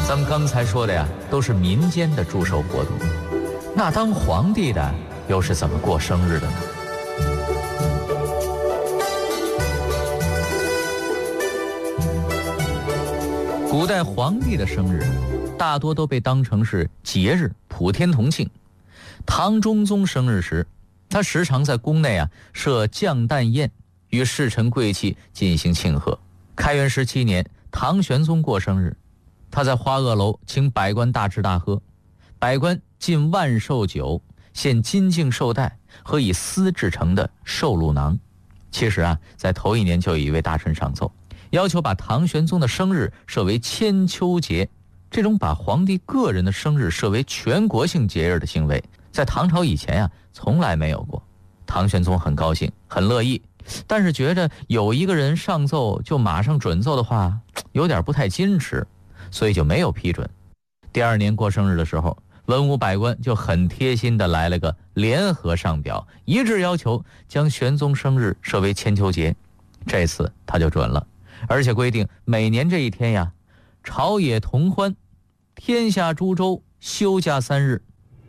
咱们刚才说的呀，都是民间的祝寿活动。那当皇帝的又是怎么过生日的呢？古代皇帝的生日大多都被当成是节日，普天同庆。唐中宗生日时，他时常在宫内设降诞宴，与侍臣贵戚进行庆贺。开元17年，唐玄宗过生日，他在花萼楼请百官大吃大喝，百官进万寿酒，献金镜寿带和以丝制成的寿禄囊。其实在头一年就有一位大臣上奏，要求把唐玄宗的生日设为千秋节。这种把皇帝个人的生日设为全国性节日的行为，在唐朝以前从来没有过。唐玄宗很高兴，很乐意，但是觉得有一个人上奏就马上准奏的话，有点不太矜持，所以就没有批准。第二年过生日的时候，文武百官就很贴心的来了个联合上表，一致要求将玄宗生日设为千秋节。这次他就准了，而且规定每年这一天朝野同欢，天下诸州休假3日。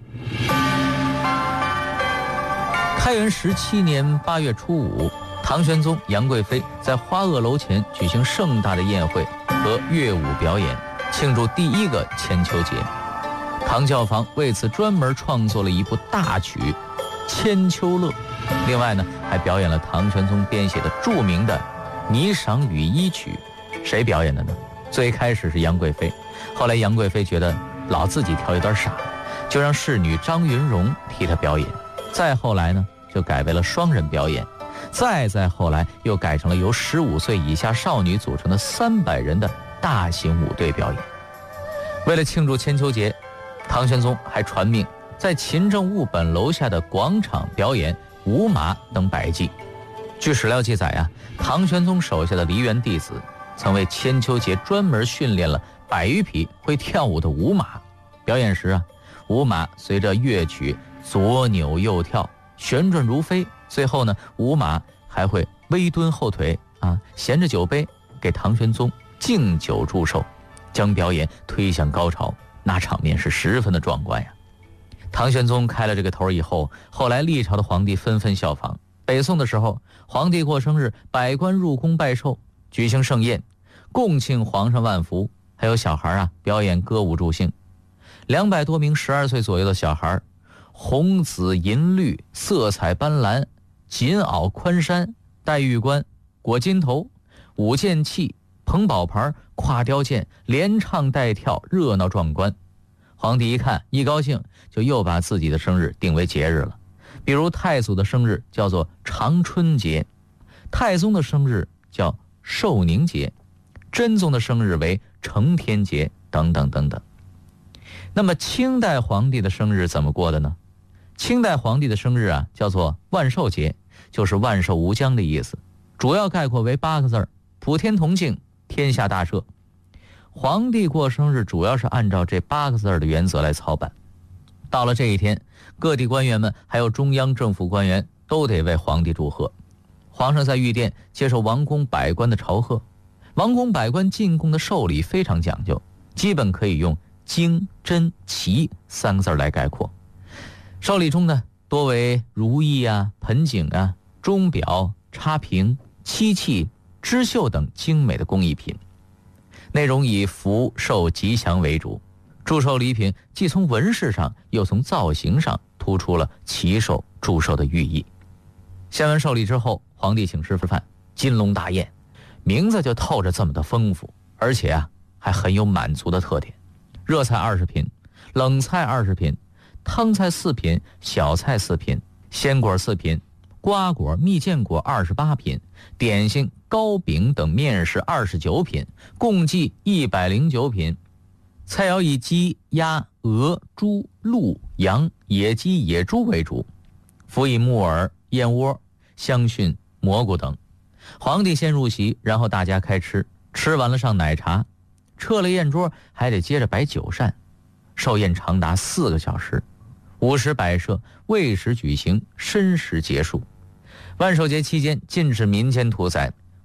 开元17年8月初5，唐玄宗、杨贵妃在花萼楼前举行盛大的宴会和乐舞表演，庆祝第一个千秋节。唐教坊为此专门创作了一部大曲《千秋乐》，另外还表演了唐玄宗编写的著名的《霓裳羽衣曲》。谁表演的呢？最开始是杨贵妃，后来杨贵妃觉得老自己跳有点傻，就让侍女张云荣替她表演。再后来呢，就改为了双人表演。再后来又改成了由15岁以下少女组成的300人的大型舞队表演。为了庆祝千秋节，唐玄宗还传命在勤政务本楼下的广场表演舞马等百技。据史料记载唐玄宗手下的梨园弟子曾为千秋节专门训练了100余匹会跳舞的舞马。表演时舞马随着乐曲左扭右跳，旋转如飞。最后呢，舞马还会微蹲后腿衔着酒杯给唐玄宗敬酒祝寿，将表演推向高潮，那场面是十分的壮观呀。唐玄宗开了这个头以后，后来历朝的皇帝纷纷效仿。北宋的时候，皇帝过生日，百官入宫拜寿，举行盛宴，共庆皇上万福，还有小孩表演歌舞助兴。200多名12岁左右的小孩，红紫银绿，色彩斑斓，锦袄宽衫，戴玉冠，裹金头，舞剑器，捧宝牌，挎雕剑，连唱带跳，热闹壮观。皇帝一看一高兴，就又把自己的生日定为节日了。比如太祖的生日叫做长春节，太宗的生日叫寿宁节，真宗的生日为承天节，等等等等。那么清代皇帝的生日怎么过的呢？清代皇帝的生日叫做万寿节，就是万寿无疆的意思，主要概括为8个字：普天同庆，天下大赦。皇帝过生日主要是按照这8个字的原则来操办。到了这一天，各地官员们还有中央政府官员都得为皇帝祝贺。皇上在御殿接受王公百官的朝贺，王公百官进贡的寿礼非常讲究，基本可以用精、珍、奇3个字来概括。寿礼中呢，多为如意盆景钟表、插屏、漆器、织绣等精美的工艺品，内容以福寿吉祥为主。祝寿礼品既从纹饰上又从造型上突出了祈寿祝寿的寓意。献完寿礼之后，皇帝请吃饭，金龙大宴，名字就透着这么的丰富，而且还很有满族的特点。热菜20品，冷菜20品，汤菜4品，小菜4品，鲜果4品，瓜果、蜜饯果28品，点心、糕饼等面食29品，共计109品。菜肴以鸡、鸭、鹅、猪、鹿、羊、野鸡、野猪为主，辅以木耳、燕窝、香薰、蘑菇等。皇帝先入席，然后大家开吃，吃完了上奶茶，撤了宴桌还得接着摆酒膳。寿宴长达4个小时，午时摆设，未时举行，申时结束。万寿节期间禁止民间屠宰，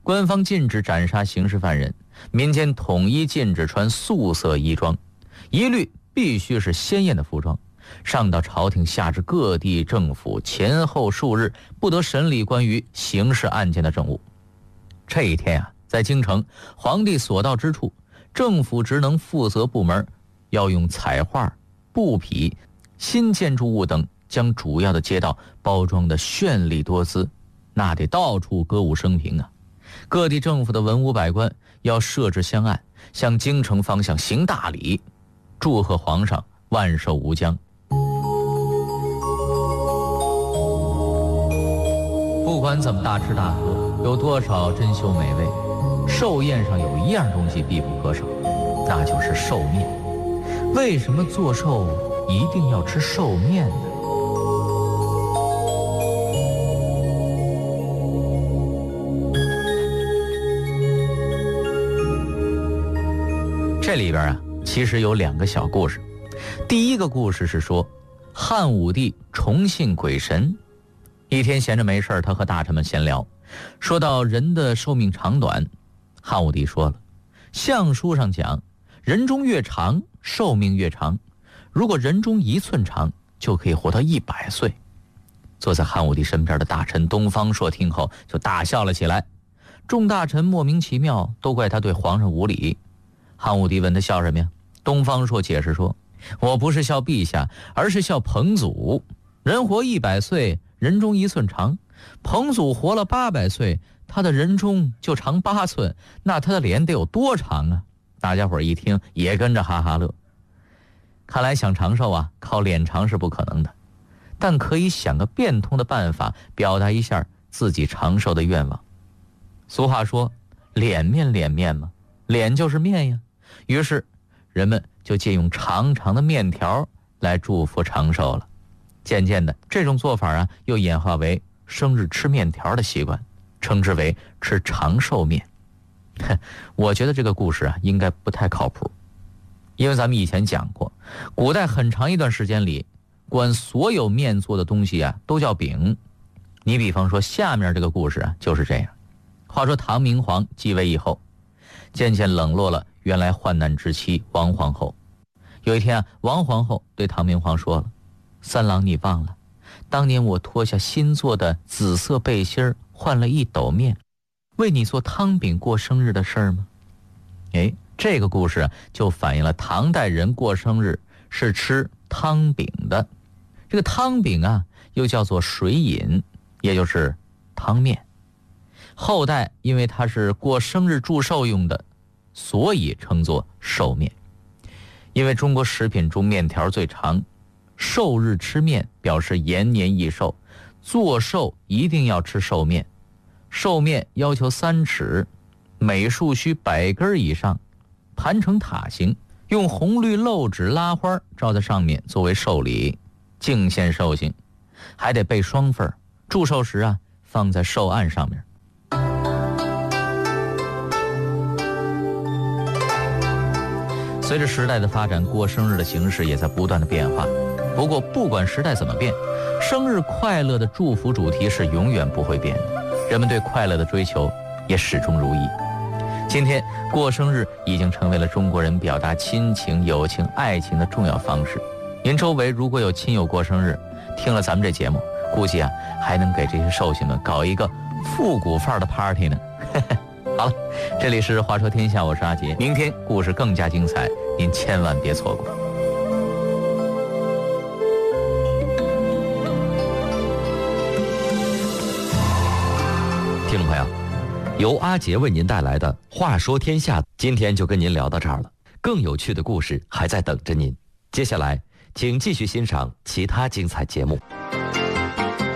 官方禁止斩杀刑事犯人，民间统一禁止穿素色衣装，一律必须是鲜艳的服装。上到朝廷，下至各地政府，前后数日不得审理关于刑事案件的政务。这一天啊，在京城，皇帝所到之处，政府职能负责部门要用彩画、布匹、新建筑物等将主要的街道包装得绚丽多姿，那得到处歌舞升平啊。各地政府的文武百官要设置香案，向京城方向行大礼，祝贺皇上万寿无疆。不管怎么大吃大喝，有多少珍馐美味，寿宴上有一样东西必不可少，那就是寿面。为什么做寿一定要吃寿面呢？这里边啊，其实有2个小故事。第一个故事是说，汉武帝崇信鬼神。一天闲着没事，他和大臣们闲聊，说到人的寿命长短。汉武帝说了，相书上讲，人中越长，寿命越长。如果人中1寸长，就可以活到100岁。坐在汉武帝身边的大臣东方朔听后就大笑了起来。众大臣莫名其妙，都怪他对皇上无礼。汉武帝问他笑什么呀？东方朔解释说，我不是笑陛下，而是笑彭祖。人活100岁，人中1寸长，彭祖活了800岁，他的人中就长8寸，那他的脸得有多长啊？大家伙一听也跟着哈哈乐。看来想长寿啊，靠脸长是不可能的，但可以想个变通的办法，表达一下自己长寿的愿望。俗话说，脸面嘛，脸就是面呀。于是人们就借用长长的面条来祝福长寿了。渐渐的，这种做法啊，又演化为生日吃面条的习惯，称之为吃长寿面。我觉得这个故事啊，应该不太靠谱，因为咱们以前讲过，古代很长一段时间里，管所有面做的东西啊，都叫饼。你比方说下面这个故事啊，就是这样。话说唐明皇继位以后，渐渐冷落了原来患难之妻王皇后。有一天啊，王皇后对唐明皇说了，三郎，你忘了当年我脱下新做的紫色背心，换了1斗面，为你做汤饼过生日的事儿吗？这个故事啊，就反映了唐代人过生日是吃汤饼的。这个汤饼啊，又叫做水饮，也就是汤面。后代因为它是过生日祝寿用的，所以称作寿面。因为中国食品中面条最长，寿日吃面表示延年益寿，做寿一定要吃寿面。寿面要求3尺，每束须100根以上，盘成塔形，用红绿漏纸拉花罩在上面作为寿礼，敬献寿星。还得备双份，祝寿时啊，放在寿案上面。随着时代的发展，过生日的形式也在不断的变化。不过不管时代怎么变，生日快乐的祝福主题是永远不会变的，人们对快乐的追求也始终如一。今天过生日已经成为了中国人表达亲情、友情、爱情的重要方式。您周围如果有亲友过生日，听了咱们这节目，估计啊还能给这些寿星们搞一个复古范儿的 party 呢。好了，这里是话说天下，我是阿杰。明天故事更加精彩，您千万别错过。 听众朋友，由阿杰为您带来的话说天下，今天就跟您聊到这儿了。更有趣的故事还在等着您。接下来请继续欣赏其他精彩节目。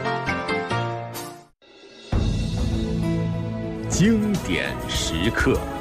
经典时刻。